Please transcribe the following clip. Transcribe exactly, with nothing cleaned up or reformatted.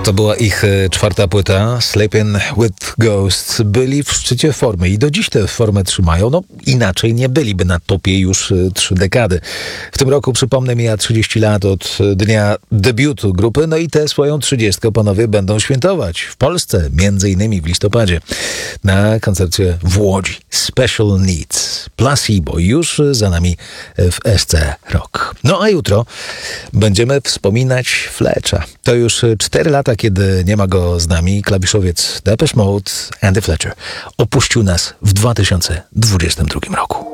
To była ich e, czwarta płyta, Sleeping with Ghosts. Byli w szczycie formy i do dziś tę formę trzymają. No inaczej nie byliby na topie już e, trzy dekady. W tym roku, przypomnę, mija trzydzieści lat od dnia debiutu grupy, no i tę swoją trzydziestkę panowie będą świętować w Polsce, między innymi w listopadzie, na koncercie w Łodzi. Special Needs. Placebo już za nami w S C Rock. No a jutro będziemy wspominać Fletcha. To już cztery lata, kiedy nie ma go z nami. Klawiszowiec Depeche Mode, Andy Fletcher, opuścił nas w dwa tysiące dwudziestym drugim roku.